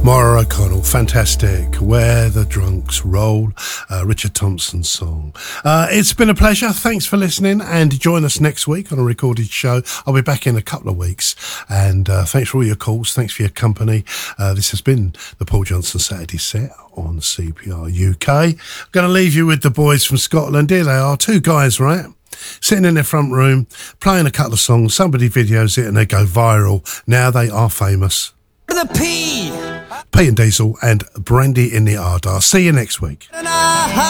Maura O'Connell, fantastic. Where the Drunks Roll, Richard Thompson's song. It's been a pleasure. Thanks for listening, and join us next week on a recorded show. I'll be back in a couple of weeks, and thanks for all your calls. Thanks for your company. This has been the Paul Johnson Saturday Set on CPR UK. I'm going to leave you with the boys from Scotland. Here they are, two guys, right? Sitting in their front room, playing a couple of songs. Somebody videos it and they go viral. Now they are famous. The P and Diesel and Brandy in the Ardar. See you next week.